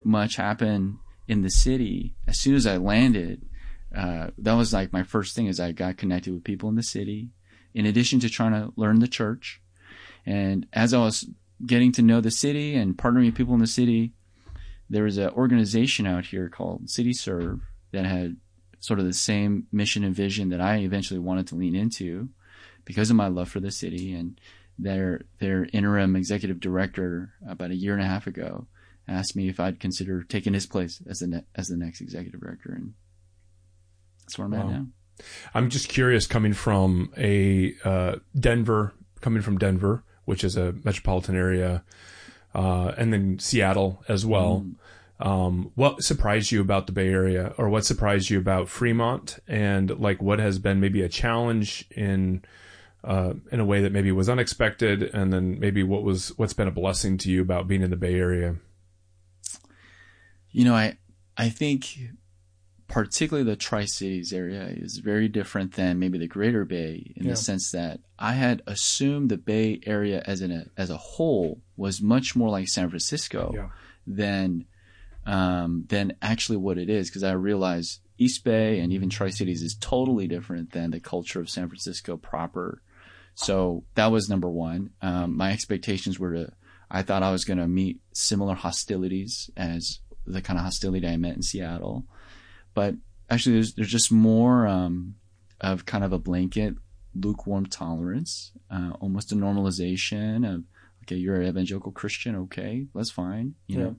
much happen in the city. As soon as I landed, that was like my first thing, is I got connected with people in the city, in addition to trying to learn the church. And as I was getting to know the city and partnering with people in the city, there was an organization out here called City Serve that had sort of the same mission and vision that I eventually wanted to lean into because of my love for the city. And their interim executive director about a year and a half ago asked me if I'd consider taking his place as the next executive director, and that's where I'm at now. I'm just curious, coming from Denver, which is a metropolitan area, and then Seattle as well. What surprised you about the Bay Area, or what surprised you about Fremont, and like what has been maybe a challenge in a way that maybe was unexpected, and then maybe what's been a blessing to you about being in the Bay Area? You know, I think particularly the Tri-Cities area is very different than maybe the Greater Bay in the sense that I had assumed the Bay Area as a whole was much more like San Francisco than actually what it is, because I realized East Bay and even Tri-Cities is totally different than the culture of San Francisco proper. So that was number one. My expectations were I thought I was going to meet similar hostilities as the kind of hostility I met in Seattle. But actually, there's just more of kind of a blanket lukewarm tolerance, almost a normalization of, okay, you're an evangelical Christian, okay, that's fine, you know.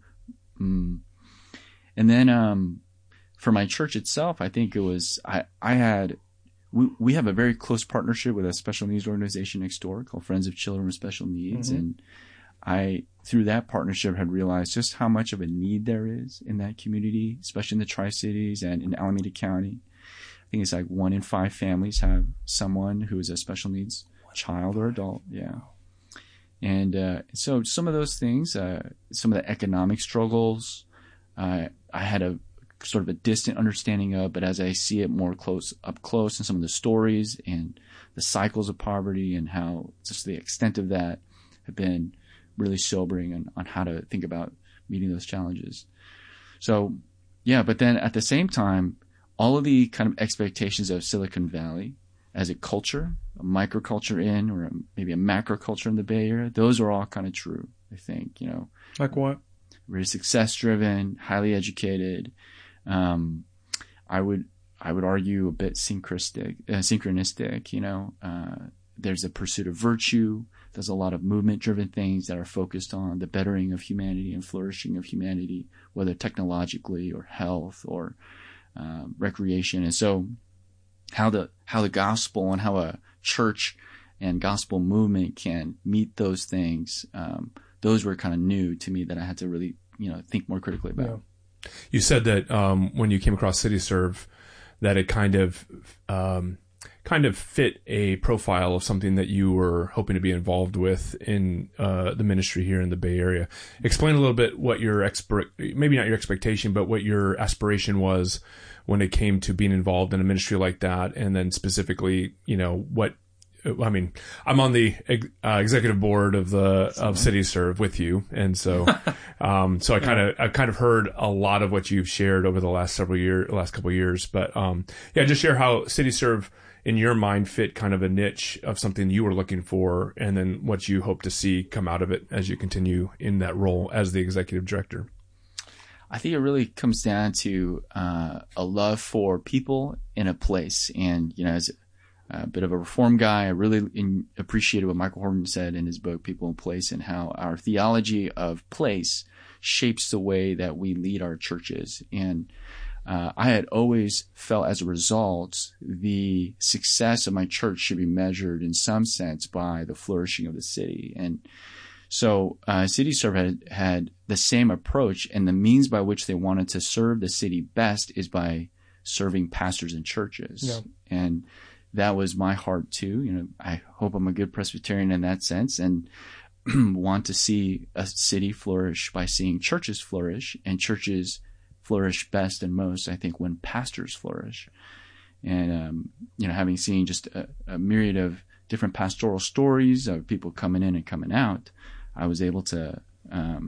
And then for my church itself, I think it was we have a very close partnership with a special needs organization next door called Friends of Children with Special Needs, and I, through that partnership, had realized just how much of a need there is in that community, especially in the Tri-Cities and in Alameda County. I think it's like 1 in 5 families have someone who is a special needs child or adult. Yeah. And so some of those things, some of the economic struggles, I had a sort of a distant understanding of, but as I see it more up close, and some of the stories and the cycles of poverty and how just the extent of that have been really sobering on how to think about meeting those challenges. So, yeah, but then at the same time, all of the kind of expectations of Silicon Valley as a culture, a microculture or maybe a macro culture in the Bay Area, those are all kind of true, I think, you know. Like what? Very success driven, highly educated. I would argue a bit synchronistic, you know. There's a pursuit of virtue. There's a lot of movement-driven things that are focused on the bettering of humanity and flourishing of humanity, whether technologically or health or recreation. And so how the gospel and how a church and gospel movement can meet those things, those were kind of new to me that I had to really, you know, think more critically about. Yeah. You said that when you came across CityServe, that it kind of fit a profile of something that you were hoping to be involved with in the ministry here in the Bay Area. Explain a little bit what your maybe not your expectation, but what your aspiration was when it came to being involved in a ministry like that, and then specifically, you know, I'm on the executive board of CityServe with you, and so I kind of heard a lot of what you've shared over the last couple of years. But just share how CityServe in your mind fit kind of a niche of something you were looking for, and then what you hope to see come out of it as you continue in that role as the executive director. I think it really comes down to a love for people in a place. And, you know, as a bit of a reform guy, I really appreciated what Michael Horton said in his book, People in Place, and how our theology of place shapes the way that we lead our churches. And I had always felt, as a result, the success of my church should be measured in some sense by the flourishing of the city. And so CityServe had the same approach, and the means by which they wanted to serve the city best is by serving pastors and churches. Yeah. And that was my heart too. You know, I hope I'm a good Presbyterian in that sense, and want to see a city flourish by seeing churches flourish, and churches flourish best and most, I think, when pastors flourish. And, you know, having seen just a myriad of different pastoral stories of people coming in and coming out, I was able to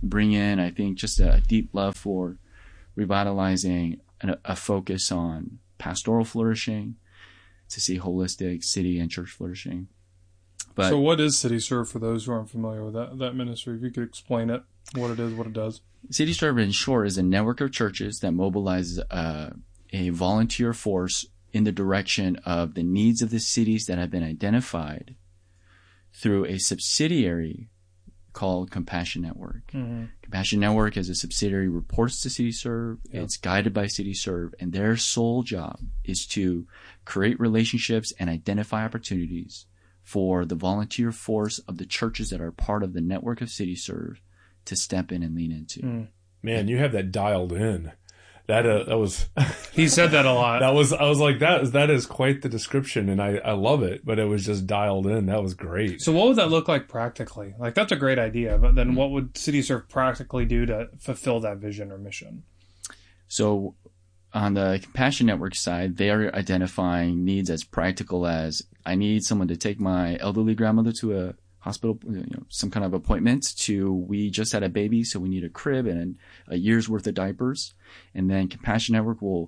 bring in, I think, just a deep love for revitalizing a focus on pastoral flourishing, to see holistic city and church flourishing. But, so what is CityServe for those who aren't familiar with that ministry? If you could explain it, what it is, what it does. CityServe, in short, is a network of churches that mobilizes a volunteer force in the direction of the needs of the cities that have been identified through a subsidiary called Compassion Network. Mm-hmm. Compassion Network, as a subsidiary, reports to CityServe. Yeah. It's guided by CityServe, and their sole job is to create relationships and identify opportunities for the volunteer force of the churches that are part of the network of CityServe to step in and lean into. Man, you have that dialed in. That was. He said that a lot. I was like, that is quite the description, and I love it. But it was just dialed in. That was great. So, what would that look like practically? Like, that's a great idea, but then what would CityServe practically do to fulfill that vision or mission? So, on the Compassion Network side, they are identifying needs as practical as, I need someone to take my elderly grandmother to a hospital, some kind of appointment, to, we just had a baby, so we need a crib and a year's worth of diapers. And then Compassion Network will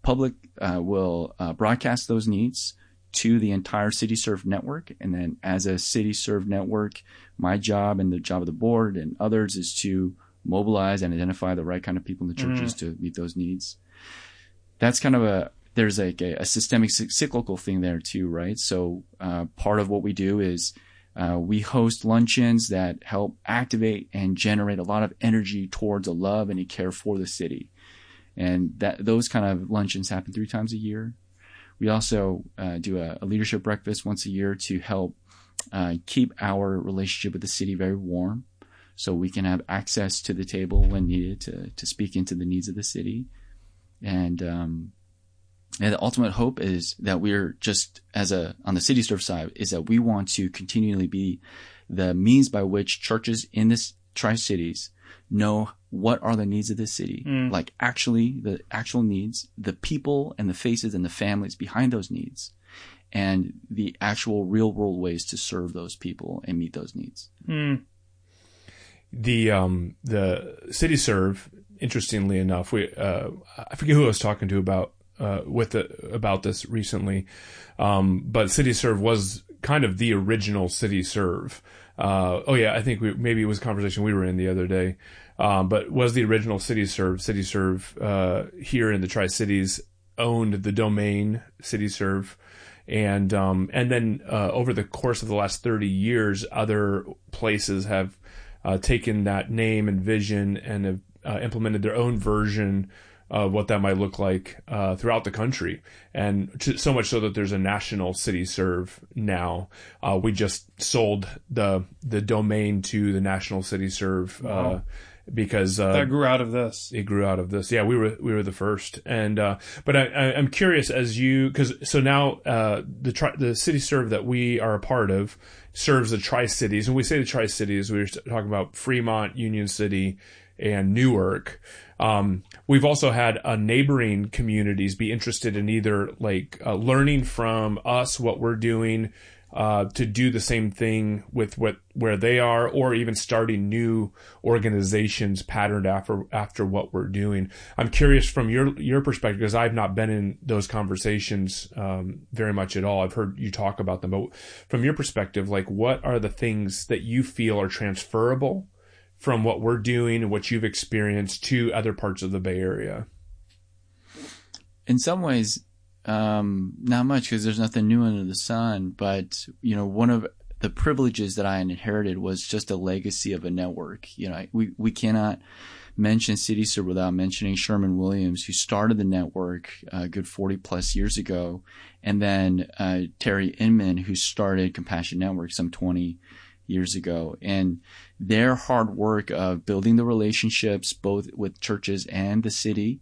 broadcast those needs to the entire CityServe network. And then as a CityServe network, my job and the job of the board and others is to mobilize and identify the right kind of people in the churches to meet those needs. That's kind of there's like a systemic cyclical thing there too, right? So part of what we do is we host luncheons that help activate and generate a lot of energy towards a love and a care for the city. And those kind of luncheons happen 3 times a year. We also do a leadership breakfast once a year to help keep our relationship with the city very warm, so we can have access to the table when needed to speak into the needs of the city. And the ultimate hope is that we're just, on the CityServe side, is that we want to continually be the means by which churches in this Tri-Cities know what are the needs of the city, like actually the actual needs, the people and the faces and the families behind those needs, and the actual real world ways to serve those people and meet those needs. The CityServe, interestingly enough, I forget who I was talking to about this recently, but CityServe was kind of the original CityServe. I think maybe it was a conversation we were in the other day, but was the original CityServe. CityServe here in the Tri-Cities owned the domain CityServe, and then over the course of the last 30 years, other places have taken that name and vision and have implemented their own version of what that might look like throughout the country, and so much so that there's a national CityServe now. We just sold the domain to the national CityServe. Wow. Because that grew out of this. It grew out of this. Yeah, we were the first. And but I'm curious, so now the CityServe that we are a part of serves the Tri-Cities. When we say the Tri-Cities, we're talking about Fremont, Union City, and Newark. We've also had neighboring communities be interested in either learning from us what we're doing to do the same thing with where they are, or even starting new organizations patterned after what we're doing. I'm curious from your perspective, because I've not been in those conversations very much at all. I've heard you talk about them, but from your perspective, what are the things that you feel are transferable from what we're doing and what you've experienced to other parts of the Bay Area? In some ways, not much, because there's nothing new under the sun. But, one of the privileges that I inherited was just a legacy of a network. We cannot mention CityServe without mentioning Sherman Williams, who started the network a good 40 plus years ago. And then Terry Inman, who started Compassion Network some 20 years ago. And their hard work of building the relationships both with churches and the city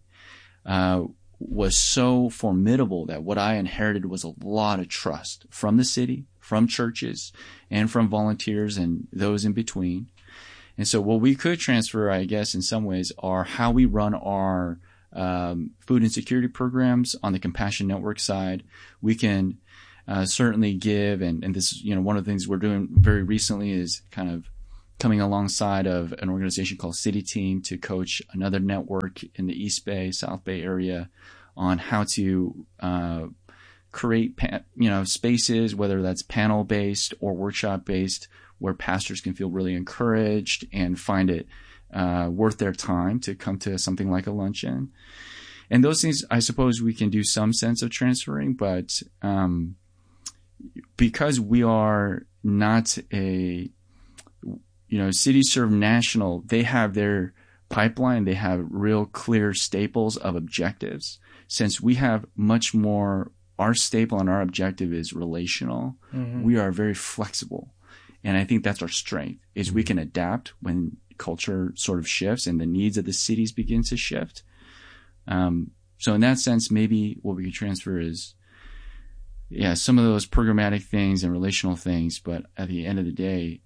was so formidable that what I inherited was a lot of trust from the city, from churches, and from volunteers and those in between. And so what we could transfer, I guess, in some ways, are how we run our food insecurity programs on the Compassion Network side. We can certainly give, and this is, one of the things we're doing very recently is kind of coming alongside of an organization called City Team to coach another network in the East Bay, South Bay area on how to create spaces, whether that's panel based or workshop based, where pastors can feel really encouraged and find it worth their time to come to something like a luncheon. And those things, I suppose we can do some sense of transferring, but because we are not a CityServe National, they have their pipeline, they have real clear staples of objectives. Since we have much more, our staple and our objective is relational, we are very flexible. And I think that's our strength, is we can adapt when culture sort of shifts and the needs of the cities begin to shift. So in that sense, maybe what we can transfer is, some of those programmatic things and relational things, but at the end of the day,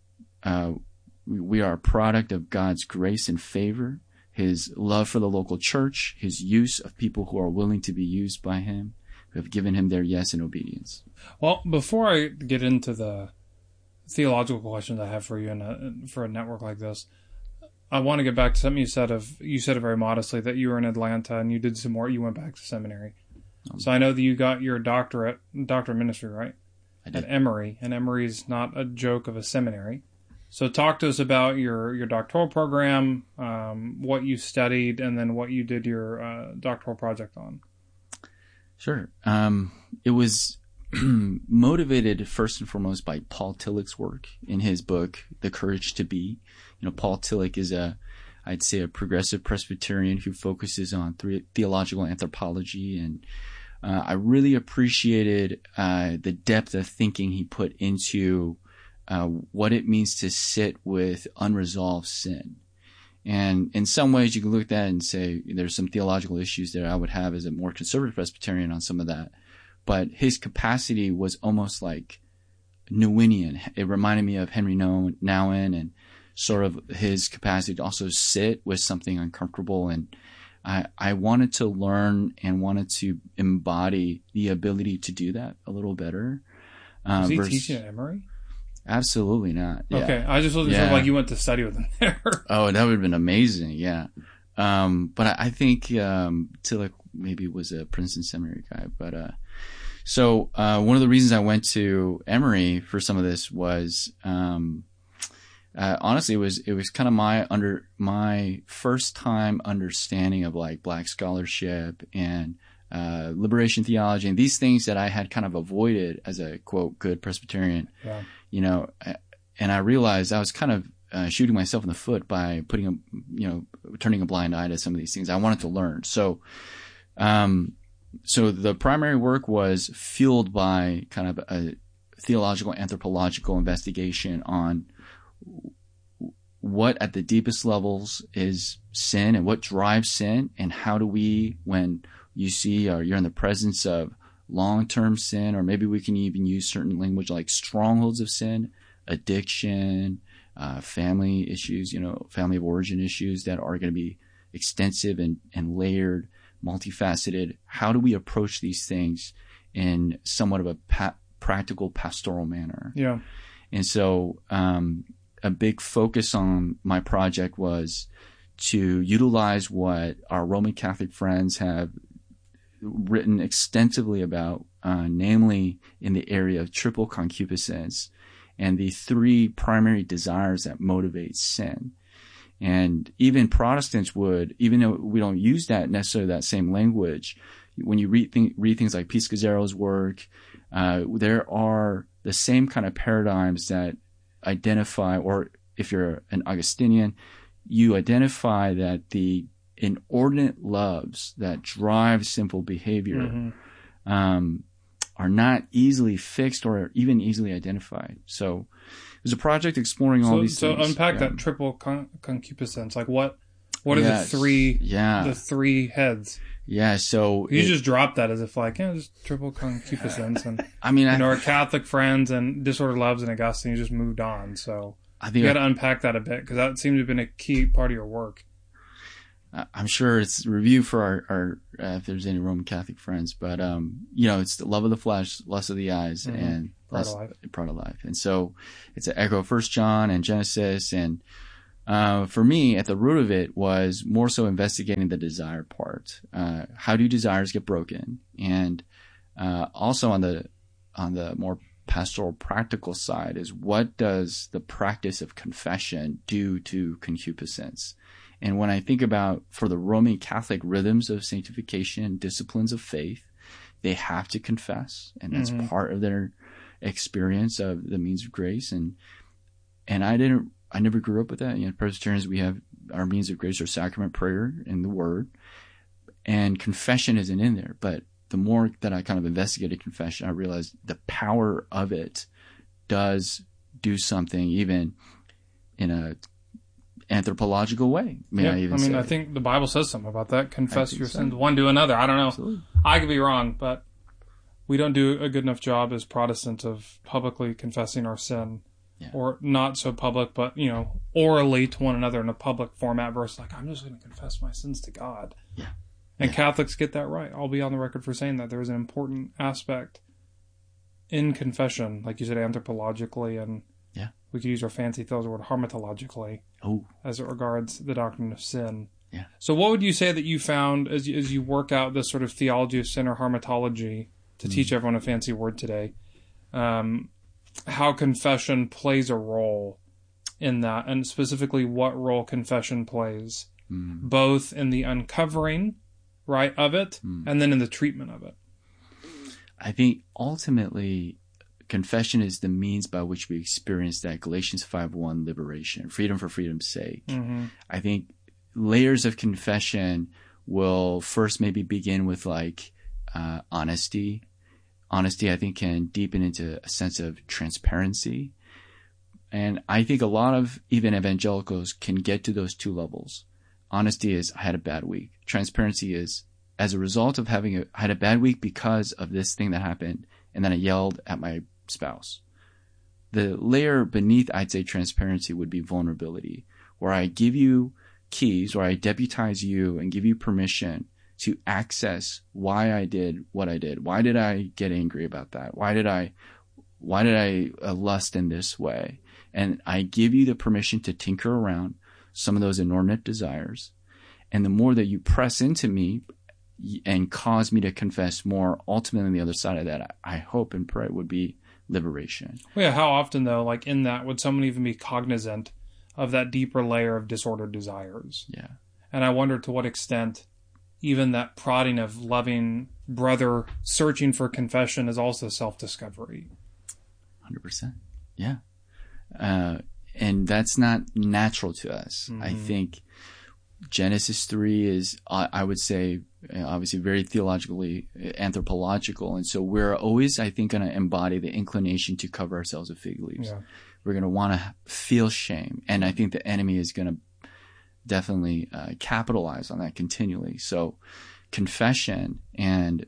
we are a product of God's grace and favor, his love for the local church, his use of people who are willing to be used by him, who have given him their yes and obedience. Well, before I get into the theological questions I have for you for a network like this, I want to get back to something you said it very modestly, that you were in Atlanta and you did some more, you went back to seminary. So I know that you got your doctorate ministry, right? I did. At Emory, and Emory's not a joke of a seminary. So talk to us about your doctoral program, what you studied, and then what you did your doctoral project on. Sure. It was motivated first and foremost by Paul Tillich's work in his book, The Courage to Be. Paul Tillich is I'd say a progressive Presbyterian who focuses on theological anthropology, and I really appreciated the depth of thinking he put into what it means to sit with unresolved sin. And in some ways you can look at that and say there's some theological issues there I would have as a more conservative Presbyterian on some of that. But his capacity was almost like Newinian. It reminded me of Henry Nouwen and sort of his capacity to also sit with something uncomfortable. And I wanted to learn and wanted to embody the ability to do that a little better. Was he teaching at Emory? Absolutely not. Yeah. Okay. I just wasn't sure, like you went to study with him there. Oh, that would have been amazing. Yeah. But I think Tillich maybe was a Princeton seminary guy. But so one of the reasons I went to Emory for some of this was honestly it was kind of my first time understanding of like Black scholarship and liberation theology and these things that I had kind of avoided as a quote good Presbyterian. Yeah. And I realized I was kind of shooting myself in the foot by turning a blind eye to some of these things I wanted to learn. So the primary work was fueled by kind of a theological anthropological investigation on what at the deepest levels is sin and what drives sin, and how do we, when you see or you're in the presence of long-term sin, or maybe we can even use certain language like strongholds of sin, addiction, family issues, family of origin issues that are going to be extensive and layered, multifaceted. How do we approach these things in somewhat of a practical pastoral manner? Yeah. And so a big focus on my project was to utilize what our Roman Catholic friends have written extensively about, namely in the area of triple concupiscence and the three primary desires that motivate sin. And even Protestants would, even though we don't use that necessarily that same language, when you read things like Piscazero's work, there are the same kind of paradigms that identify, or if you're an Augustinian, you identify that the inordinate loves that drive sinful behavior are not easily fixed or even easily identified. So it was a project exploring all these things. So unpack that triple concupiscence. Like what are the three heads? Yeah, so you just dropped that as if like, just triple concupiscence, and I mean, our Catholic friends and disordered loves and Augustine, you just moved on. So I think you got to unpack that a bit, because that seems to have been a key part of your work. I'm sure it's a review for our if there's any Roman Catholic friends, but it's the love of the flesh, lust of the eyes, and Pride of Life. And so it's an echo of 1 John and Genesis. And for me, at the root of it was more so investigating the desire part. How do desires get broken? And also on the more pastoral practical side is, what does the practice of confession do to concupiscence? And when I think about, for the Roman Catholic rhythms of sanctification, disciplines of faith, they have to confess, and that's part of their experience of the means of grace. And I never grew up with that. Presbyterians, we have our means of grace or sacrament, prayer, and the Word, and confession isn't in there. But the more that I kind of investigated confession, I realized the power of it does do something, even in a anthropological way. I think the Bible says something about that. Confess your sins one to another. I don't know. Absolutely. I could be wrong, but we don't do a good enough job as Protestants of publicly confessing our sin. Yeah. Or not so public, but, orally to one another in a public format versus like, I'm just going to confess my sins to God. Yeah. And Catholics get that right. I'll be on the record for saying that there is an important aspect in confession, like you said, anthropologically, and we could use our fancy theological word, harmatologically, as it regards the doctrine of sin. Yeah. So what would you say that you found as you work out this sort of theology of sin or harmatology, to teach everyone a fancy word today, how confession plays a role in that, and specifically what role confession plays, both in the uncovering, right, of it, and then in the treatment of it? I think ultimately confession is the means by which we experience that Galatians 5:1 liberation, freedom for freedom's sake. I think layers of confession will first maybe begin with honesty. Honesty, I think, can deepen into a sense of transparency. And I think a lot of even evangelicals can get to those two levels. Honesty is, I had a bad week. Transparency is, as a result of I had a bad week because of this thing that happened, and then I yelled at my spouse. The layer beneath, I'd say, transparency would be vulnerability, where I give you keys, or I deputize you and give you permission to access why I did what I did. Why did I get angry about that? Why did I lust in this way? And I give you the permission to tinker around some of those inordinate desires. And the more that you press into me and cause me to confess more, ultimately on the other side of that, I hope and pray would be liberation. Well, yeah, how often though, like in that, would someone even be cognizant of that deeper layer of disordered desires? Yeah. And I wonder to what extent even that prodding of loving brother searching for confession is also self-discovery. 100%. Yeah. And that's not natural to us. I think Genesis 3 is, I would say, obviously very theologically anthropological. And so we're always, I think, going to embody the inclination to cover ourselves with fig leaves. Yeah. We're going to want to feel shame. And I think the enemy is going to definitely capitalize on that continually. So confession and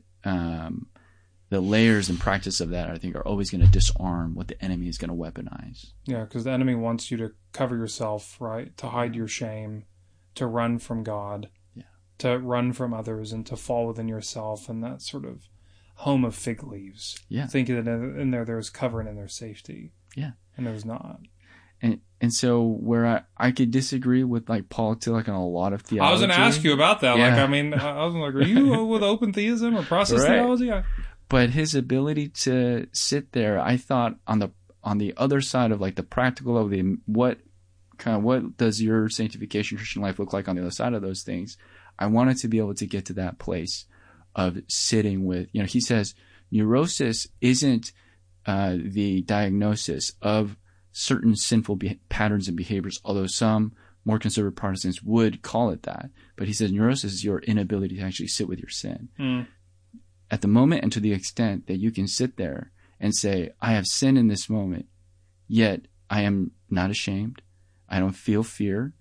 the layers and practice of that, I think, are always going to disarm what the enemy is going to weaponize. Yeah, because the enemy wants you to cover yourself, right? To hide your shame, to run from God, to run from others, and to fall within yourself and that sort of home of fig leaves. Yeah. Thinking that in there's covering and there's safety. Yeah. And there's not. And so where I could disagree with Paul Tillich on a lot of theology. I was going to ask you about that. Yeah. I was like, are you with open theism or process theology? But his ability to sit there, I thought on the other side of the practical of what does your sanctification Christian life look like on the other side of those things? I wanted to be able to get to that place of sitting with, he says neurosis isn't the diagnosis of certain sinful patterns and behaviors, although some more conservative Protestants would call it that. But he says neurosis is your inability to actually sit with your sin. At the moment and to the extent that you can sit there and say, I have sin in this moment, yet I am not ashamed. I don't feel fear.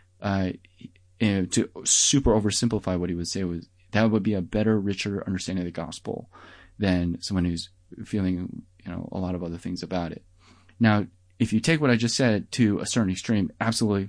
To super oversimplify what he would say was that would be a better, richer understanding of the gospel than someone who's feeling, a lot of other things about it. Now, if you take what I just said to a certain extreme, absolutely,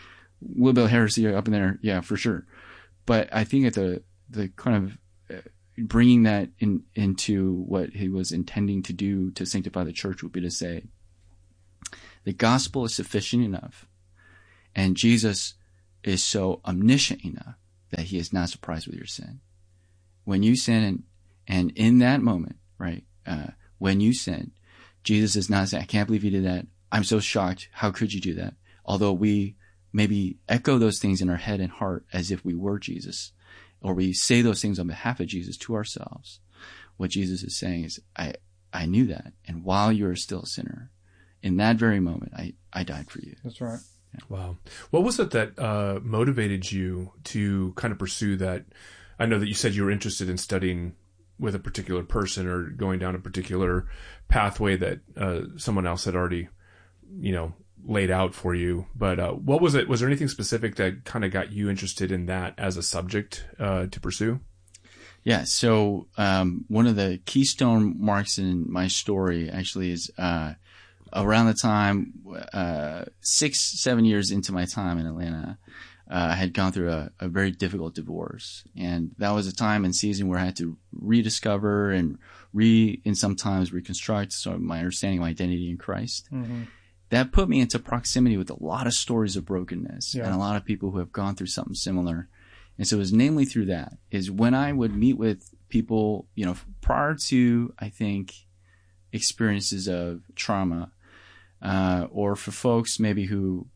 Will Bill heresy up in there, yeah, for sure. But I think at the kind of bringing that into what he was intending to do to sanctify the church would be to say, the gospel is sufficient enough, and Jesus is so omniscient enough that he is not surprised with your sin. When you sin, and in that moment, right, when you sin, Jesus is not saying, I can't believe you did that. I'm so shocked. How could you do that? Although we maybe echo those things in our head and heart as if we were Jesus, or we say those things on behalf of Jesus to ourselves. What Jesus is saying is, I knew that. And while you were still a sinner, in that very moment, I died for you. That's right. Yeah. Wow. What was it that motivated you to kind of pursue that? I know that you said you were interested in studying with a particular person or going down a particular pathway that someone else had already, laid out for you. But what was it? Was there anything specific that kind of got you interested in that as a subject to pursue? Yeah. So one of the keystone marks in my story actually is around the time 6-7 years into my time in Atlanta, I had gone through a very difficult divorce, and that was a time and season where I had to rediscover and sometimes reconstruct my understanding of my identity in Christ. Mm-hmm. That put me into proximity with a lot of stories of brokenness and a lot of people who have gone through something similar. And so it was namely through that is when I would meet with people, prior to, I think, experiences of trauma, or for folks maybe who,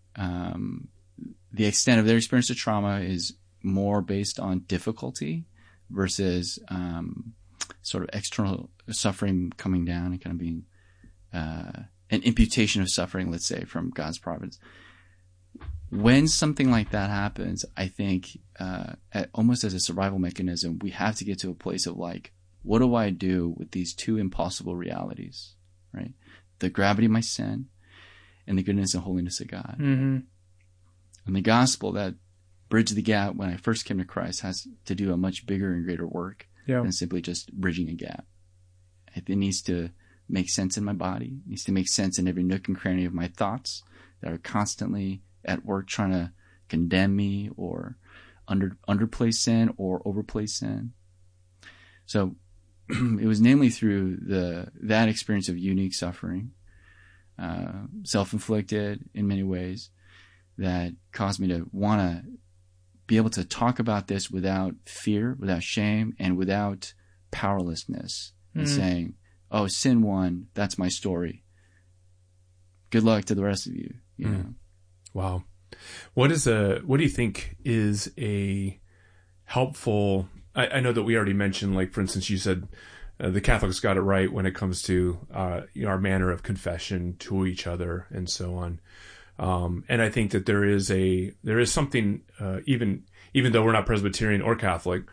the extent of their experience of trauma is more based on difficulty versus, sort of external suffering coming down and kind of being, an imputation of suffering, let's say, from God's providence. When something like that happens, I think, almost as a survival mechanism, we have to get to a place of like, what do I do with these two impossible realities, right? The gravity of my sin and the goodness and holiness of God. Mm-hmm. And the gospel that bridged the gap when I first came to Christ has to do a much bigger and greater work than simply just bridging a gap. It needs to make sense in my body. It needs to make sense in every nook and cranny of my thoughts that are constantly at work trying to condemn me or underplay sin or overplay sin. So it was namely through that experience of unique suffering, self-inflicted in many ways, that caused me to want to be able to talk about this without fear, without shame, and without powerlessness, and saying, oh, sin won, that's my story. Good luck to the rest of you. You know? Wow. What do you think is a helpful, I know that we already mentioned, like, for instance, you said the Catholics got it right when it comes to our manner of confession to each other and so on. And I think that there is something, even though we're not Presbyterian or Catholic,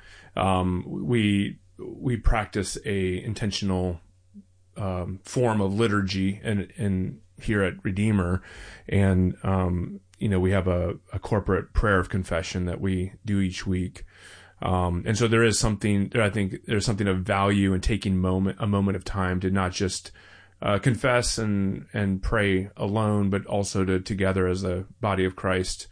we practice a intentional form of liturgy and here at Redeemer, and we have a corporate prayer of confession that we do each week. And so I think there's something of value in taking a moment of time to not just confess and pray alone, but also to together as a body of Christ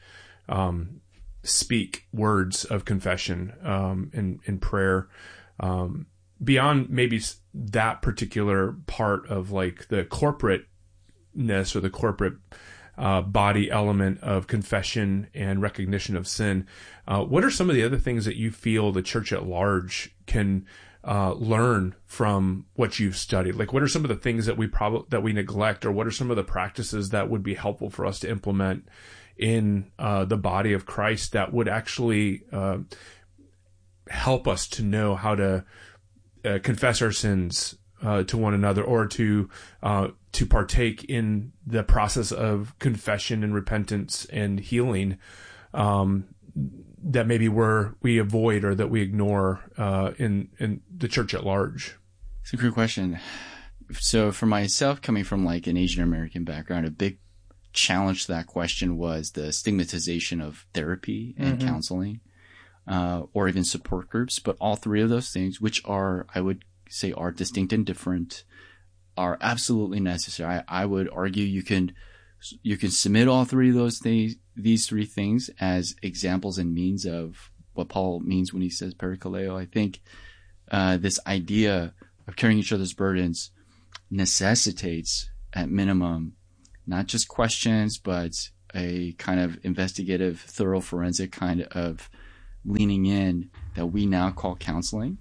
speak words of confession in prayer. Beyond maybe that particular part of like the corporateness or the corporate body element of confession and recognition of sin, what are some of the other things that you feel the church at large can learn from what you've studied? Like, what are some of the things that we neglect, or what are some of the practices that would be helpful for us to implement in the body of Christ that would actually help us to know how to confess our sins to one another, or to partake in the process of confession and repentance and healing that maybe we avoid or that we ignore in the church at large? It's a great question. So for myself, coming from like an Asian American background, a big challenge to that question was the stigmatization of therapy and counseling, or even support groups. But all three of those things, which are, I would say, are distinct and different, are absolutely necessary. I would argue you can submit all three of those things, these three things, as examples and means of what Paul means when he says perikaleo. I think this idea of carrying each other's burdens necessitates, at minimum, not just questions, but a kind of investigative, thorough, forensic kind of leaning in that we now call counseling.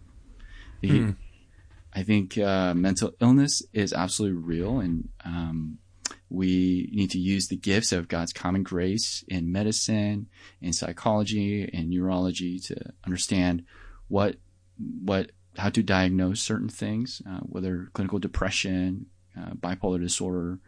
I think mental illness is absolutely real, and we need to use the gifts of God's common grace in medicine, in psychology, and neurology to understand how to diagnose certain things, whether clinical depression, bipolar disorder,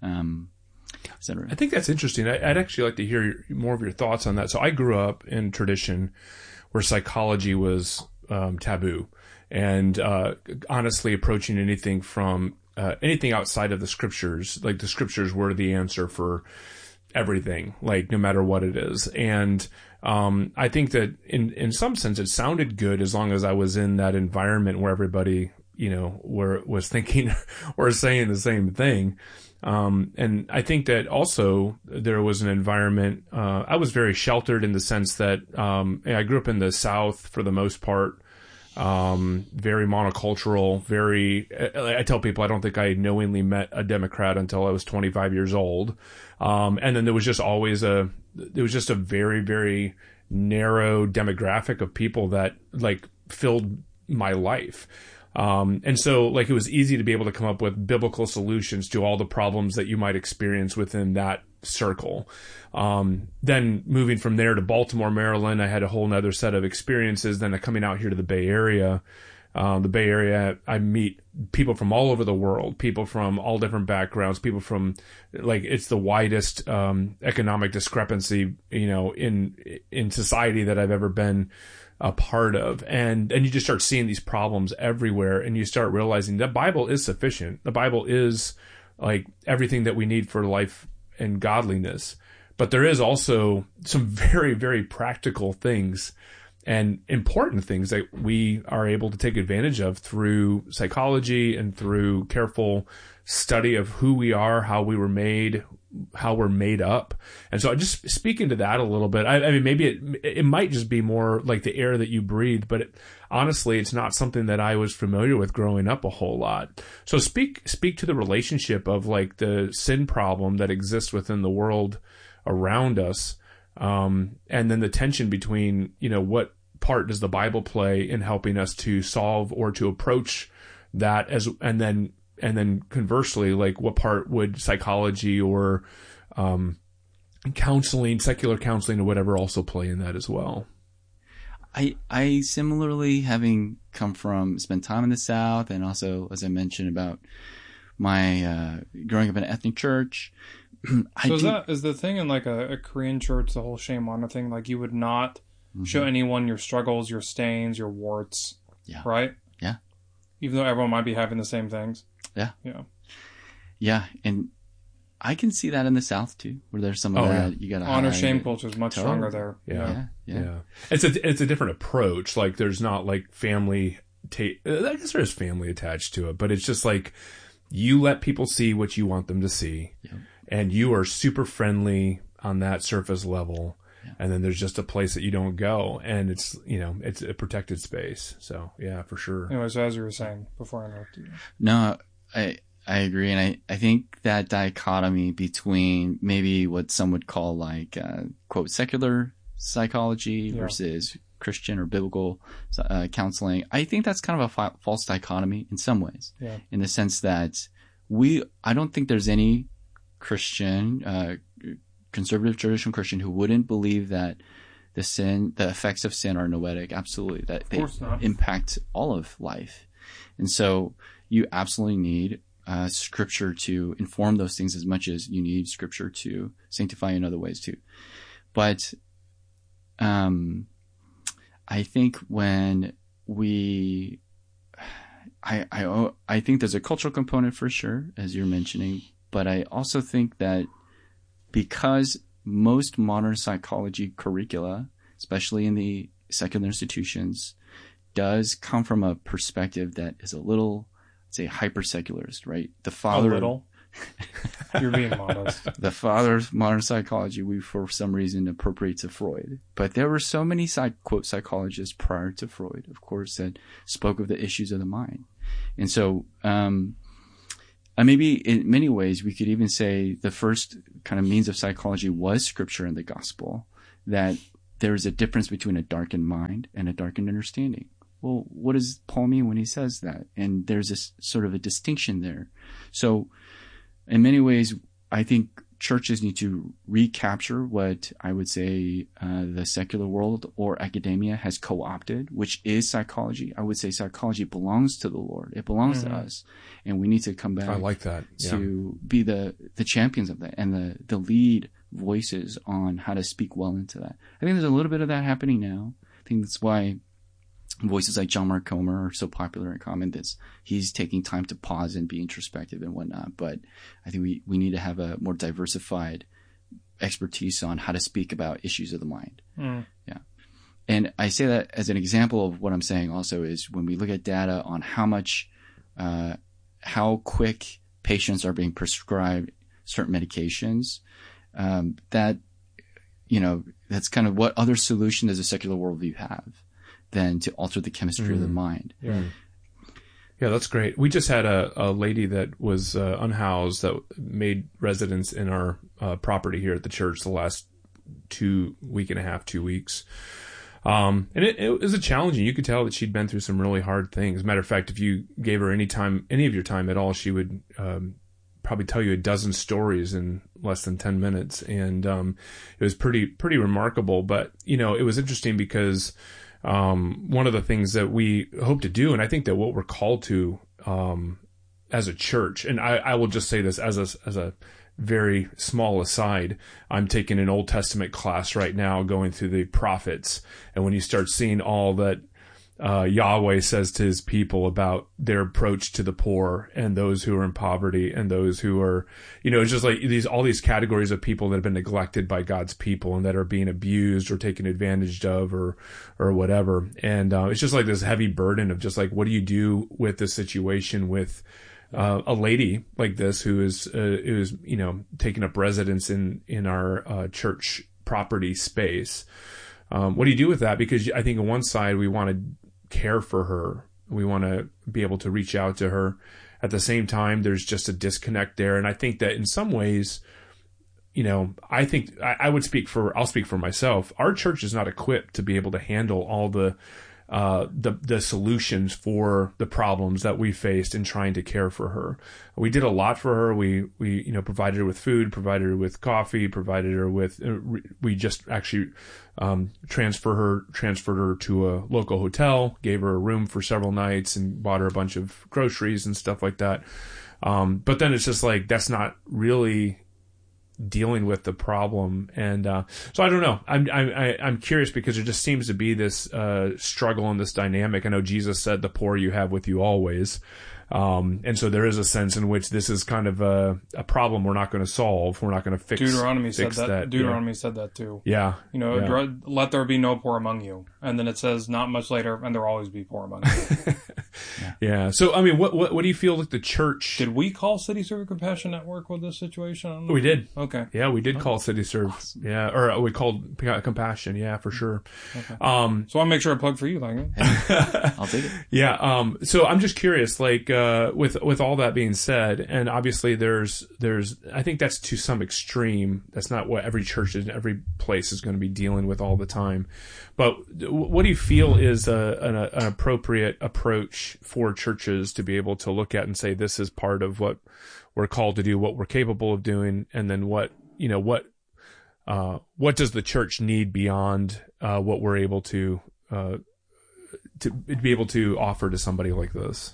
etc. I think that's interesting. I'd actually like to hear more of your thoughts on that. So I grew up in tradition where psychology was taboo, and honestly, approaching anything from anything outside of the scriptures, like the scriptures were the answer for everything, like no matter what it is. And I think that in some sense it sounded good as long as I was in that environment where everybody, was thinking or saying the same thing. And I think that also there was an environment, I was very sheltered in the sense that I grew up in the South for the most part. Very monocultural, I tell people I don't think I knowingly met a Democrat until I was 25 years old. And then there was just always a very, very narrow demographic of people that like filled my life. And so like it was easy to be able to come up with biblical solutions to all the problems that you might experience within that circle. Then moving from there to Baltimore, Maryland, I had a whole nother set of experiences. Then coming out here to the Bay Area, I meet people from all over the world, people from all different backgrounds, people from like, it's the widest, economic discrepancy, in society that I've ever been a part of. And you just start seeing these problems everywhere, and you start realizing the Bible is sufficient. The Bible is like everything that we need for life and godliness. But there is also some very, very practical things and important things that we are able to take advantage of through psychology and through careful study of who we are, how we were made, how we're made up. And so I just speaking to that a little bit, I mean, maybe it might just be more like the air that you breathe, but honestly, it's not something that I was familiar with growing up a whole lot. So speak to the relationship of like the sin problem that exists within the world around us. And then the tension between, what part does the Bible play in helping us to solve or to approach that and then conversely, like what part would psychology or counseling, secular counseling or whatever also play in that as well? I similarly, having spent time in the South, and also, as I mentioned, about my growing up in an ethnic church. Is the thing in like a Korean church, the whole shame honor thing, like you would not show anyone your struggles, your stains, your warts, right? Yeah. Even though everyone might be having the same things. Yeah. Yeah. Yeah. And I can see that in the South too, where there's some of that. You got to honor shame culture is much stronger there. Yeah. It's a different approach. Like there's not like family. I guess there's family attached to it, but it's just like you let people see what you want them to see, and you are super friendly on that surface level. And then there's just a place that you don't go, and it's it's a protected space. So yeah, for sure. Anyways, as you were saying before I interrupted you. No, I agree, and I think that dichotomy between maybe what some would call like quote secular psychology versus Christian or biblical counseling, I think that's kind of a false dichotomy in some ways. Yeah. In the sense that I don't think there's any Christian, conservative traditional Christian who wouldn't believe that the effects of sin are noetic. Absolutely, that they impact all of life, and so you absolutely need Scripture to inform those things as much as you need Scripture to sanctify in other ways too. But I think when I think there's a cultural component for sure, as you're mentioning, but I also think that because most modern psychology curricula, especially in the secular institutions, does come from a perspective that is a little, say, hyper-secularist, right? The father, You're being modest. The father of modern psychology, we for some reason appropriate to Freud. But there were so many quote psychologists prior to Freud, of course, that spoke of the issues of the mind. And so, maybe in many ways, we could even say the first kind of means of psychology was scripture and the gospel, that there is a difference between a darkened mind and a darkened understanding. Well, what does Paul mean when he says that? And there's this sort of a distinction there. So in many ways, I think churches need to recapture what I would say the secular world or academia has co-opted, which is psychology. I would say psychology belongs to the Lord. It belongs to us. And we need to come back I like that. to be the champions of that and the lead voices on how to speak well into that. I think there's a little bit of that happening now. I think that's why voices like John Mark Comer are so popular and common. That he's taking time to pause and be introspective and whatnot. But I think we need to have a more diversified expertise on how to speak about issues of the mind. Yeah. And I say that as an example of what I'm saying also is when we look at data on how quick patients are being prescribed certain medications, that's kind of what other solution does a secular worldview have than to alter the chemistry of the mind. Yeah. Yeah, that's great. We just had a lady that was unhoused that made residence in our property here at the church the last 2 weeks. And it was a challenging. You could tell that she'd been through some really hard things. As a matter of fact, if you gave her any of your time at all, she would probably tell you a dozen stories in less than 10 minutes. And it was pretty remarkable. But, it was interesting because one of the things that we hope to do, and I think that what we're called to as a church, and I will just say this as a very small aside, I'm taking an Old Testament class right now going through the prophets. And when you start seeing all that Yahweh says to his people about their approach to the poor and those who are in poverty and those who are, it's just like all these categories of people that have been neglected by God's people and that are being abused or taken advantage of or whatever. And it's just like this heavy burden of just like, what do you do with this situation with a lady like this who is taking up residence in our church property space? What do you do with that? Because I think on one side we want to care for her, we want to be able to reach out to her. At the same time, there's just a disconnect there, and I think that in some ways, I think I'll speak for myself. Our church is not equipped to be able to handle all the solutions for the problems that we faced in trying to care for her. We did a lot for her. We provided her with food, provided her with coffee, provided her with, we just actually, transferred her to a local hotel, gave her a room for several nights and bought her a bunch of groceries and stuff like that. But then it's just like, that's not really dealing with the problem. And so I don't know. I'm curious because there just seems to be this struggle and this dynamic. I know Jesus said, "The poor you have with you always." And so there is a sense in which this is kind of a problem we're not going to solve. We're not going to fix. Deuteronomy said that. Deuteronomy said that too. Yeah. Let there be no poor among you. And then it says not much later, and there will always be poor among you. Yeah. So, I mean, what do you feel like the church... Did we call City Serve Compassion Network with this situation? We did. Okay. Yeah, we did call City Serve. Awesome. Yeah. Or we called Compassion. Yeah, for sure. Okay. So I'll make sure I plug for you, Lang. I'll take it. Yeah. So I'm just curious, like, with all that being said, and obviously there's, I think that's to some extreme. That's not what every church and every place is going to be dealing with all the time. But what do you feel is an appropriate approach for churches to be able to look at and say, this is part of what we're called to do, what we're capable of doing, and then what does the church need beyond what we're able to be able to offer to somebody like this?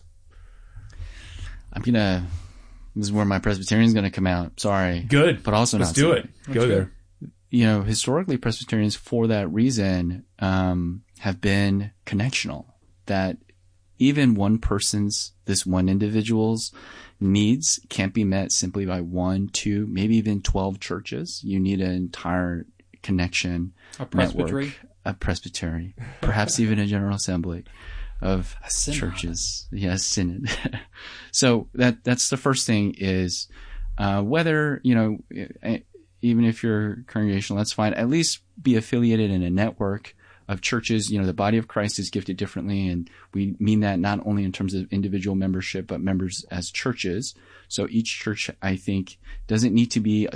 This is where my Presbyterian's going to come out. Sorry. Good. But also Let's not do sorry. it. Go there. Historically Presbyterians for that reason, have been connectional, that even this one individual's needs can't be met simply by 1, 2, maybe even 12 churches. You need an entire connection. A presbytery? Network, a presbytery, perhaps even a general assembly of churches. Yes, synod. So that's the first thing is, whether, even if you're congregational, that's fine. At least be affiliated in a network of churches. The body of Christ is gifted differently, and we mean that not only in terms of individual membership, but members as churches. So each church, I think, doesn't need to be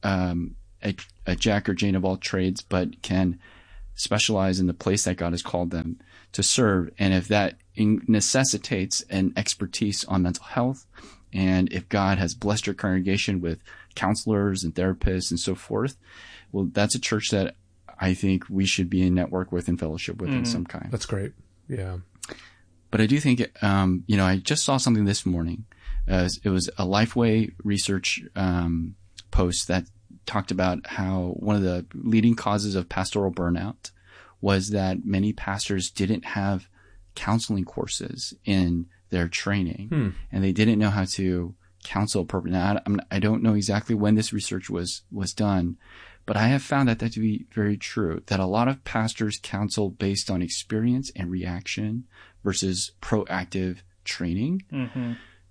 a Jack or Jane of all trades, but can specialize in the place that God has called them to serve. And if that necessitates an expertise on mental health, and if God has blessed your congregation with counselors and therapists and so forth, well, that's a church that I think we should be in network with and fellowship with in some kind. That's great. Yeah. But I do think, I just saw something this morning. It was a Lifeway research post that talked about how one of the leading causes of pastoral burnout was that many pastors didn't have counseling courses in their training, and they didn't know how to counsel appropriately. Now, I don't know exactly when this research was done, but I have found that to be very true, that a lot of pastors counsel based on experience and reaction versus proactive training. Mm-hmm.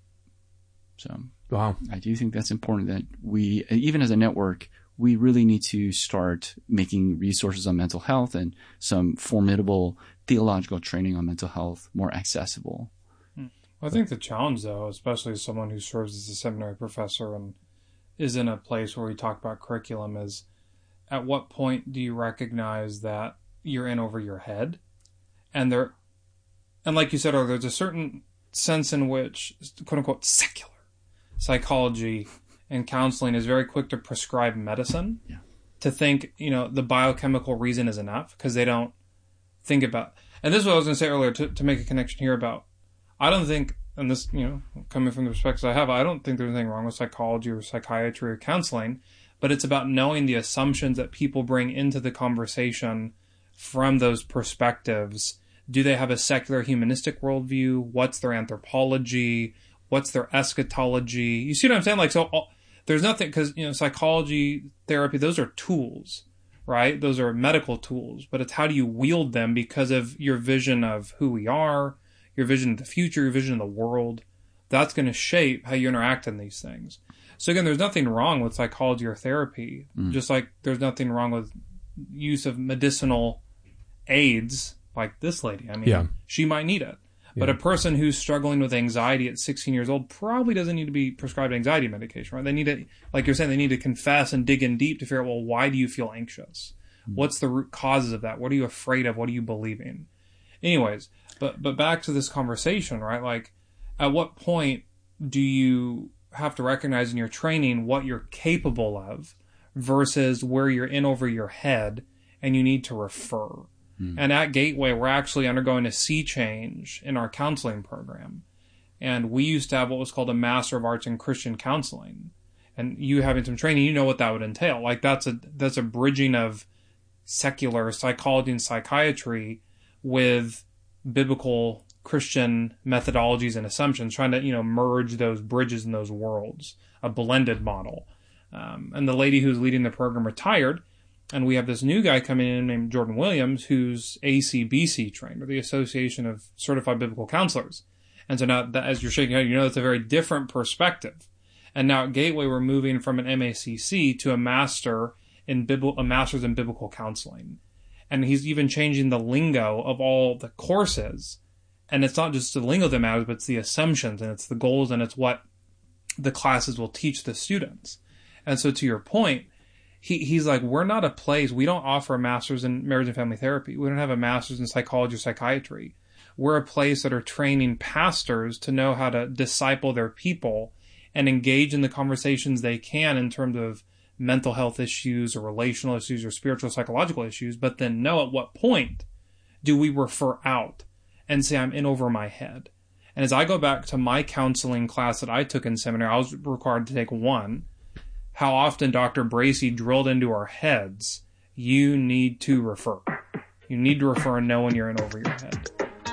So wow. I do think that's important, that we, even as a network, we really need to start making resources on mental health and some formidable theological training on mental health more accessible. I think the challenge, though, especially as someone who serves as a seminary professor and is in a place where we talk about curriculum, is at what point do you recognize that you're in over your head? And like you said earlier, there's a certain sense in which, quote unquote, secular psychology and counseling is very quick to prescribe medicine, to think, the biochemical reason is enough, because they don't think about, and this is what I was going to say earlier, to make a connection here about, I don't think, and this, coming from the perspective I have, I don't think there's anything wrong with psychology or psychiatry or counseling, but it's about knowing the assumptions that people bring into the conversation from those perspectives. Do they have a secular humanistic worldview? What's their anthropology? What's their eschatology? You see what I'm saying? There's nothing, because, psychology, therapy, those are tools, right? Those are medical tools, but it's how do you wield them because of your vision of who we are, your vision of the future, your vision of the world. That's going to shape how you interact in these things. So again, there's nothing wrong with psychology or therapy, just like there's nothing wrong with use of medicinal aids like this lady. She might need it. But a person who's struggling with anxiety at 16 years old probably doesn't need to be prescribed anxiety medication, right? They need to, like you're saying, they need to confess and dig in deep to figure out, well, why do you feel anxious? What's the root causes of that? What are you afraid of? What are you believing? Anyways, but back to this conversation, right? Like, at what point do you have to recognize in your training what you're capable of versus where you're in over your head and you need to refer? And at Gateway, we're actually undergoing a sea change in our counseling program. And we used to have what was called a Master of Arts in Christian Counseling. And you having some training, you know what that would entail. Like, that's a bridging of secular psychology and psychiatry with biblical Christian methodologies and assumptions, trying to, merge those bridges in those worlds, a blended model. And the lady who's leading the program retired, and we have this new guy coming in named Jordan Williams, who's ACBC trained, or the Association of Certified Biblical Counselors. And so now, as you're shaking your head, it's a very different perspective. And now at Gateway, we're moving from an MACC to a Master's in Biblical Counseling. And he's even changing the lingo of all the courses. And it's not just the lingo that matters, but it's the assumptions, and it's the goals, and it's what the classes will teach the students. And so to your point, he's like, we're not a place, we don't offer a master's in marriage and family therapy. We don't have a master's in psychology or psychiatry. We're a place that are training pastors to know how to disciple their people and engage in the conversations they can in terms of mental health issues or relational issues or spiritual psychological issues, but then know at what point do we refer out and say, I'm in over my head. And as I go back to my counseling class that I took in seminary, I was required to take one. How often Dr. Bracey drilled into our heads, you need to refer. You need to refer and know when you're in over your head.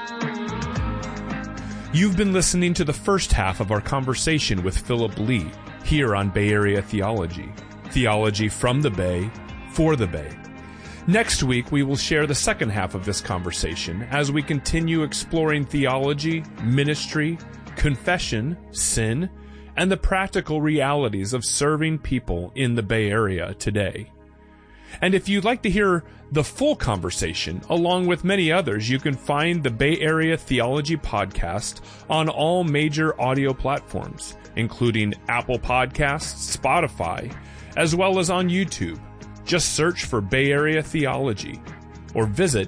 You've been listening to the first half of our conversation with Philip Lee here on Bay Area Theology. Theology from the Bay, for the Bay. Next week, we will share the second half of this conversation as we continue exploring theology, ministry, confession, sin, and the practical realities of serving people in the Bay Area today. And if you'd like to hear the full conversation, along with many others, you can find the Bay Area Theology Podcast on all major audio platforms, including Apple Podcasts, Spotify, as well as on YouTube. Just search for Bay Area Theology or visit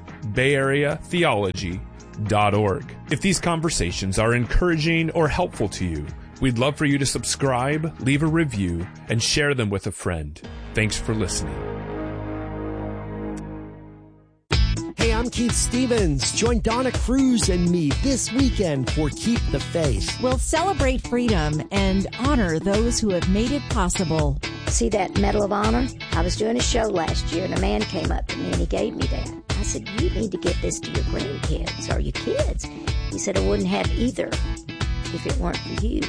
bayareatheology.org. If these conversations are encouraging or helpful to you, we'd love for you to subscribe, leave a review, and share them with a friend. Thanks for listening. Hey, I'm Keith Stevens. Join Donna Cruz and me this weekend for Keep the Faith. We'll celebrate freedom and honor those who have made it possible. See that Medal of Honor? I was doing a show last year, and a man came up to me and he gave me that. I said, you need to get this to your grandkids or your kids. He said, I wouldn't have either if it weren't for you.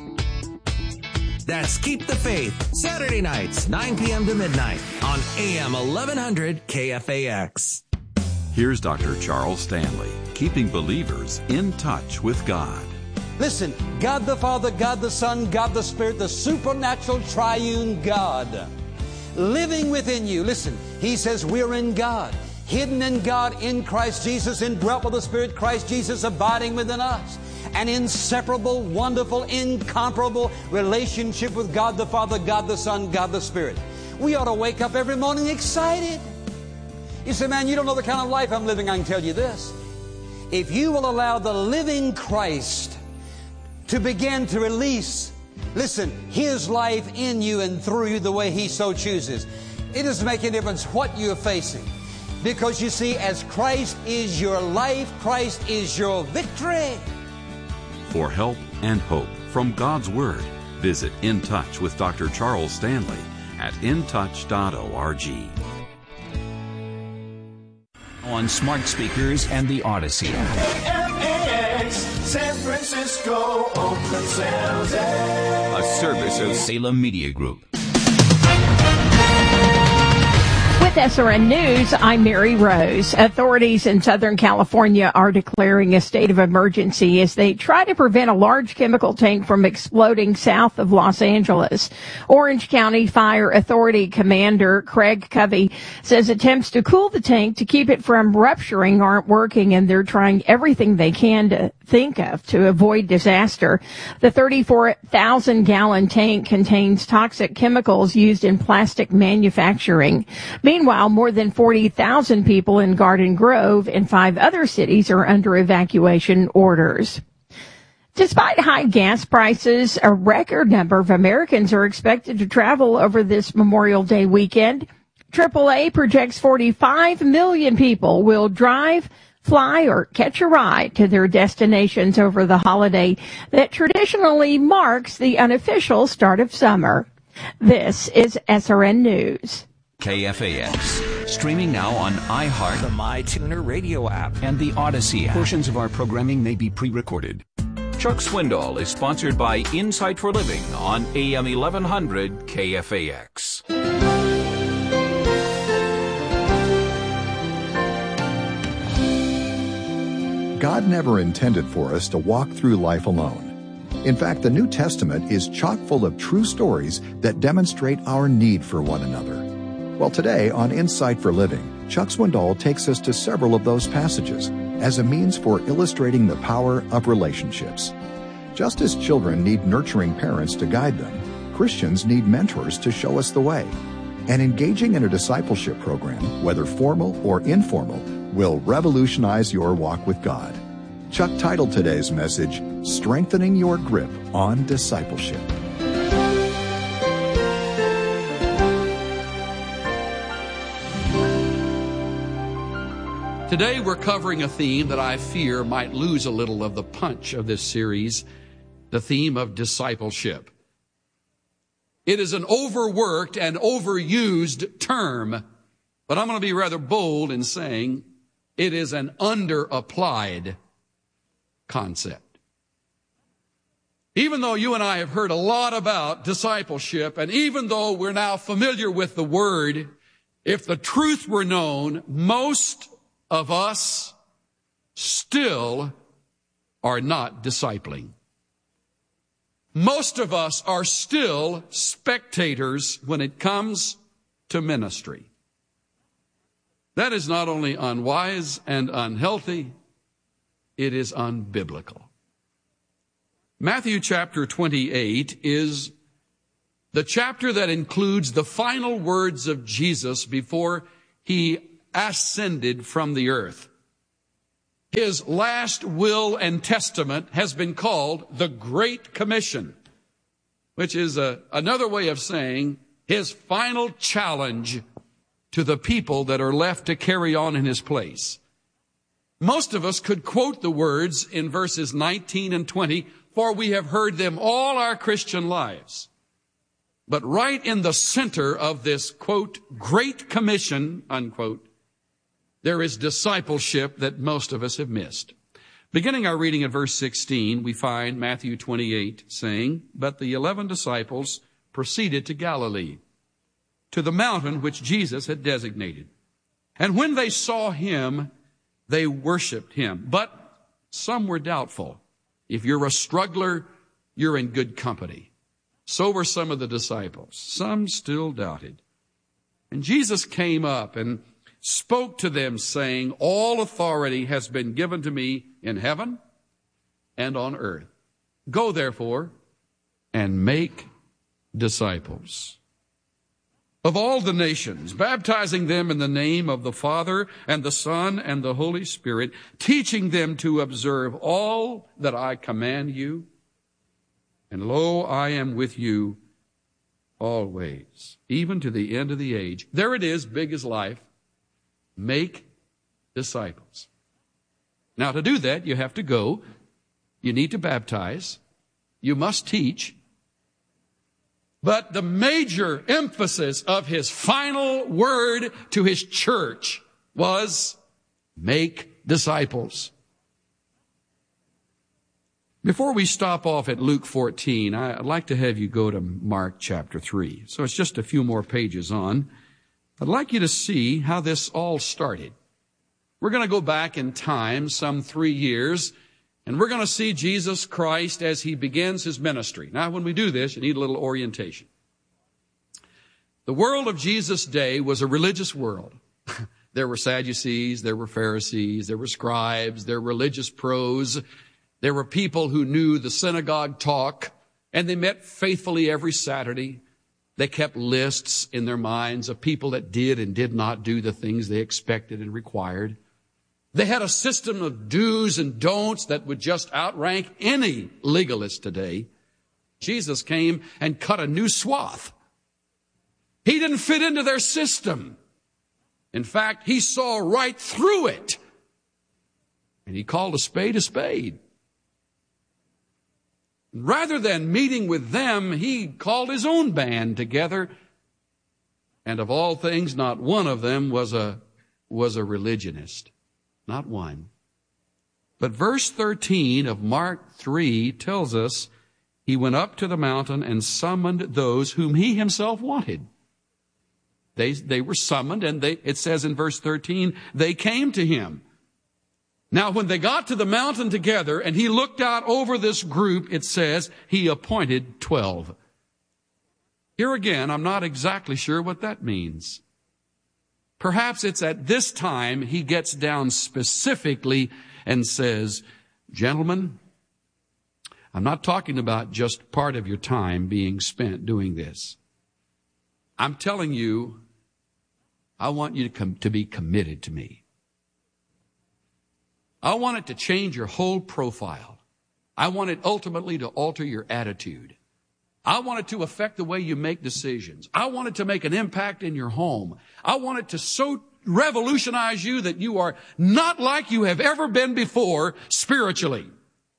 That's Keep the Faith, Saturday nights, 9 p.m. to midnight on AM 1100 KFAX. Here's Dr. Charles Stanley, keeping believers in touch with God. Listen, God the Father, God the Son, God the Spirit, the supernatural triune God, living within you. Listen, He says we're in God, hidden in God, in Christ Jesus, indwelt with the Spirit, Christ Jesus abiding within us. An inseparable, wonderful, incomparable relationship with God the Father, God the Son, God the Spirit. We ought to wake up every morning excited. You say, man, you don't know the kind of life I'm living. I can tell you this. If you will allow the living Christ to begin to release, listen, His life in you and through you the way He so chooses, it doesn't make any difference what you're facing. Because you see, as Christ is your life, Christ is your victory. For help and hope from God's Word, visit In Touch with Dr. Charles Stanley at intouch.org. On smart speakers and the Odyssey app. KFAX, San Francisco, Oakland, San Jose. A service of Salem Media Group. With SRN News, I'm Mary Rose. Authorities in Southern California are declaring a state of emergency as they try to prevent a large chemical tank from exploding south of Los Angeles. Orange County Fire Authority Commander Craig Covey says attempts to cool the tank to keep it from rupturing aren't working, and they're trying everything they can to think of to avoid disaster. The 34,000-gallon tank contains toxic chemicals used in plastic manufacturing. Meanwhile, more than 40,000 people in Garden Grove and 5 other cities are under evacuation orders. Despite high gas prices, a record number of Americans are expected to travel over this Memorial Day weekend. AAA projects 45 million people will drive, fly, or catch a ride to their destinations over the holiday that traditionally marks the unofficial start of summer. This is SRN News. KFAX. Streaming now on iHeart, The MyTuner radio app, and the Odyssey app. Portions of our programming may be pre-recorded. Chuck Swindoll is sponsored by Insight for Living on AM 1100 KFAX. God never intended for us to walk through life alone. In fact, the New Testament is chock full of true stories that demonstrate our need for one another. Well, today on Insight for Living, Chuck Swindoll takes us to several of those passages as a means for illustrating the power of relationships. Just as children need nurturing parents to guide them, Christians need mentors to show us the way. And engaging in a discipleship program, whether formal or informal, will revolutionize your walk with God. Chuck titled today's message, Strengthening Your Grip on Discipleship. Today we're covering a theme that I fear might lose a little of the punch of this series, the theme of discipleship. It is an overworked and overused term, but I'm going to be rather bold in saying it is an underapplied concept. Even though you and I have heard a lot about discipleship, and even though we're now familiar with the word, if the truth were known, most of us still are not discipling. most of us are still spectators when it comes to ministry. That is not only unwise and unhealthy, it is unbiblical. Matthew chapter 28 is the chapter that includes the final words of Jesus before he ascended from the earth. His last will and testament has been called the Great Commission, which is another way of saying his final challenge to the people that are left to carry on in his place. Most of us could quote the words in verses 19 and 20, for we have heard them all our Christian lives. But right in the center of this, quote, Great Commission, unquote, there is discipleship that most of us have missed. Beginning our reading at verse 16, we find Matthew 28 saying, but the 11 disciples proceeded to Galilee, to the mountain which Jesus had designated. And when they saw him, they worshiped him. But some were doubtful. If you're a struggler, you're in good company. So were some of the disciples. Some still doubted. And Jesus came up and spoke to them, saying, all authority has been given to me in heaven and on earth. Go, therefore, and make disciples of all the nations, baptizing them in the name of the Father and the Son and the Holy Spirit, teaching them to observe all that I command you. And lo, I am with you always, even to the end of the age. There it is, big as life. Make disciples. Now, to do that, you have to go. You need to baptize. You must teach. But the major emphasis of his final word to his church was make disciples. Before we stop off at Luke 14, I'd like to have you go to Mark chapter 3. So it's just a few more pages on. I'd like you to see how this all started. We're going to go back in time some 3 years, and we're going to see Jesus Christ as he begins his ministry. Now, when we do this, you need a little orientation. The world of Jesus' day was a religious world. There were Sadducees, there were Pharisees, there were scribes, there were religious pros. There were people who knew the synagogue talk, and they met faithfully every Saturday. They kept lists in their minds of people that did and did not do the things they expected and required. They had a system of do's and don'ts that would just outrank any legalist today. Jesus came and cut a new swath. He didn't fit into their system. In fact, he saw right through it. And he called a spade a spade. Rather than meeting with them, he called his own band together. And of all things, not one of them was a religionist. Not one. But verse 13 of Mark 3 tells us he went up to the mountain and summoned those whom he himself wanted. They were summoned, and it says in verse 13, they came to him. Now, when they got to the mountain together and he looked out over this group, it says he appointed 12. Here again, I'm not exactly sure what that means. Perhaps it's at this time he gets down specifically and says, gentlemen, I'm not talking about just part of your time being spent doing this. I'm telling you, I want you to be committed to me. I want it to change your whole profile. I want it ultimately to alter your attitude. I want it to affect the way you make decisions. I want it to make an impact in your home. I want it to so revolutionize you that you are not like you have ever been before spiritually.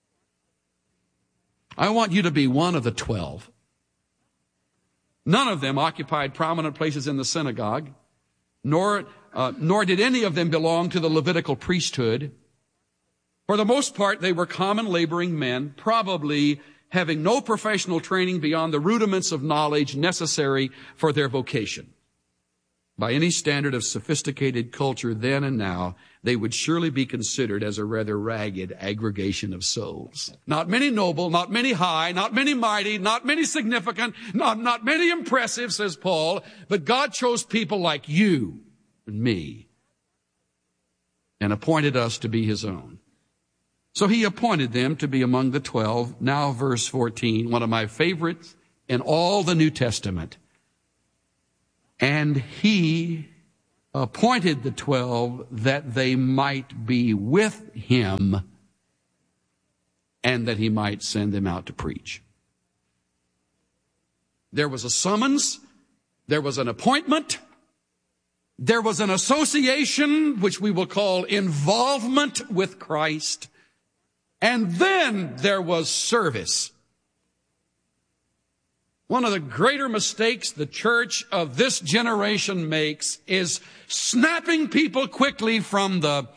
I want you to be one of the 12. None of them occupied prominent places in the synagogue, nor did any of them belong to the Levitical priesthood. For the most part, they were common laboring men, probably having no professional training beyond the rudiments of knowledge necessary for their vocation. by any standard of sophisticated culture then and now, they would surely be considered as a rather ragged aggregation of souls. Not many noble, not many high, not many mighty, not many significant, not many impressive, says Paul, but God chose people like you and me and appointed us to be his own. So he appointed them to be among the 12. Now verse 14, one of my favorites in all the New Testament. And he appointed the 12 that they might be with him and that he might send them out to preach. There was a summons, there was an appointment, there was an association, which we will call involvement with Christ, and then there was service. One of the greater mistakes the church of this generation makes is snapping people quickly from the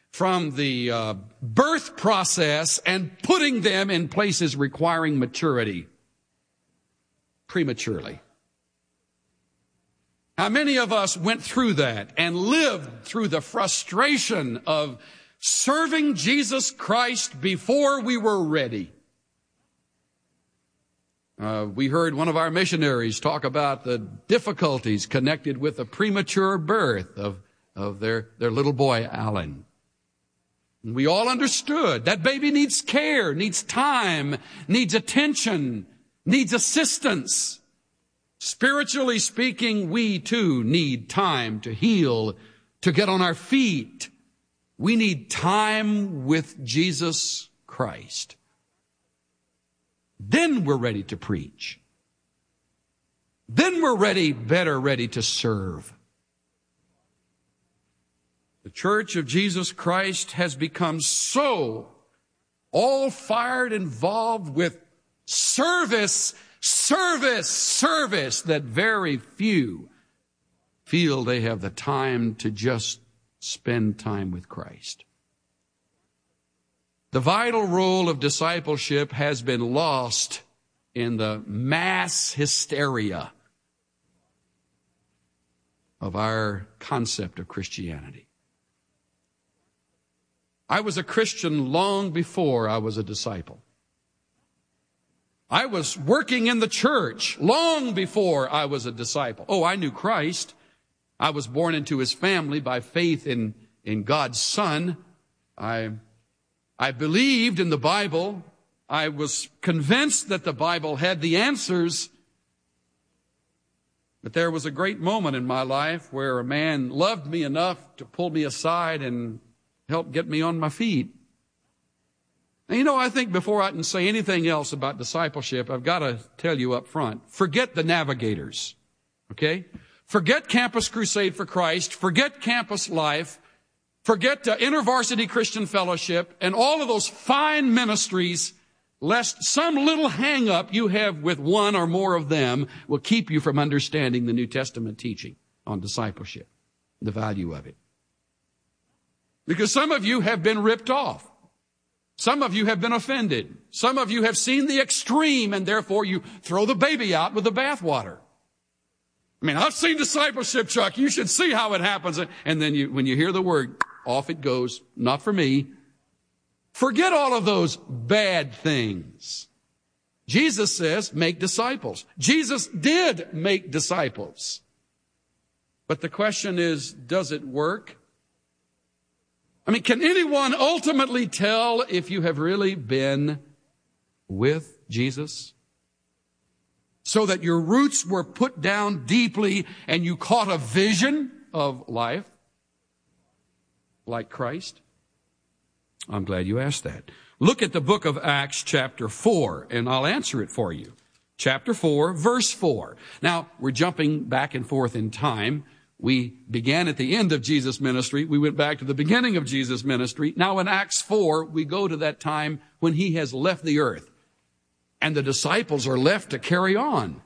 birth process and putting them in places requiring maturity prematurely. How many of us went through that and lived through the frustration of serving Jesus Christ before we were ready? We heard one of our missionaries talk about the difficulties connected with the premature birth of their little boy, Alan. And we all understood that baby needs care, needs time, needs attention, needs assistance. Spiritually speaking, we too need time to heal, to get on our feet. We need time with Jesus Christ. Then we're ready to preach. Then we're better ready to serve. The Church of Jesus Christ has become so all-fired involved with service that very few feel they have the time to just spend time with Christ. The vital role of discipleship has been lost in the mass hysteria of our concept of Christianity. I was a Christian long before I was a disciple. I was working in the church long before I was a disciple. Oh, I knew Christ. I was born into his family by faith in God's Son. I believed in the Bible. I was convinced that the Bible had the answers. But there was a great moment in my life where a man loved me enough to pull me aside and help get me on my feet. And I think before I can say anything else about discipleship, I've got to tell you up front, forget the navigators, okay? Forget Campus Crusade for Christ. Forget campus life. Forget InterVarsity Christian Fellowship and all of those fine ministries, lest some little hang-up you have with one or more of them will keep you from understanding the New Testament teaching on discipleship, the value of it. Because some of you have been ripped off. Some of you have been offended. Some of you have seen the extreme, and therefore you throw the baby out with the bathwater. I mean, I've seen discipleship, Chuck. You should see how it happens. And then when you hear the word, off it goes. Not for me. Forget all of those bad things. Jesus says, make disciples. Jesus did make disciples. But the question is, does it work? I mean, can anyone ultimately tell if you have really been with Jesus? So that your roots were put down deeply and you caught a vision of life like Christ? I'm glad you asked that. Look at the book of Acts chapter 4, and I'll answer it for you. Chapter 4, verse 4. Now, we're jumping back and forth in time. We began at the end of Jesus' ministry. We went back to the beginning of Jesus' ministry. Now in Acts 4, we go to that time when he has left the earth. And the disciples are left to carry on.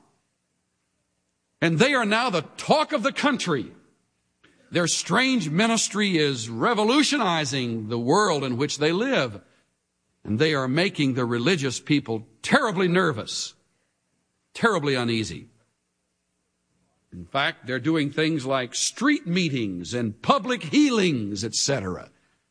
And they are now the talk of the country. Their strange ministry is revolutionizing the world in which they live. And they are making the religious people terribly nervous, terribly uneasy. In fact, they're doing things like street meetings and public healings, etc.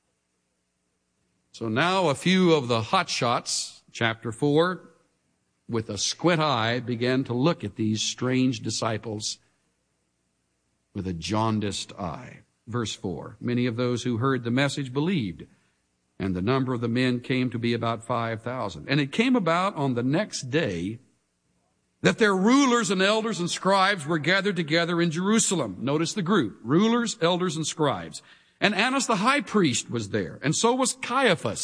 So now a few of the hotshots, chapter 4, with a squint eye, began to look at these strange disciples with a jaundiced eye. Verse 4, many of those who heard the message believed, and the number of the men came to be about 5,000. And it came about on the next day that their rulers and elders and scribes were gathered together in Jerusalem. Notice the group, rulers, elders, and scribes. And Annas the high priest was there, and so was Caiaphas,